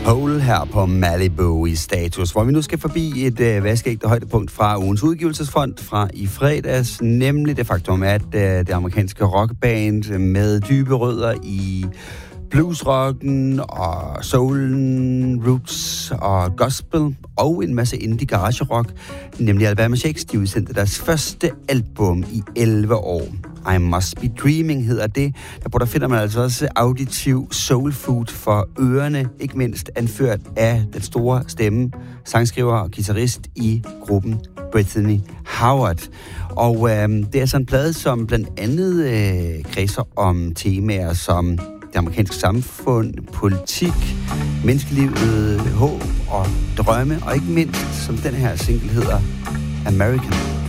Hole her på Malibu i Status, hvor vi nu skal forbi et vaskeægte højdepunkt fra ugens udgivelsesfond fra i fredags, nemlig det faktum, at det amerikanske rockband med dybe rødder i bluesrocken og soulen, roots og gospel og en masse indie garage rock, nemlig Alabama Shakes, de udsendte deres første album i 11 år. I Must Be Dreaming hedder det. Der finder man altså også auditiv soul food for ørerne, ikke mindst anført af den store stemme, sangskriver og guitarist i gruppen Brittany Howard. Og det er sådan en plade, som blandt andet kredser om temaer som det amerikanske samfund, politik, menneskelivet, håb og drømme, og ikke mindst, som den her single hedder, American.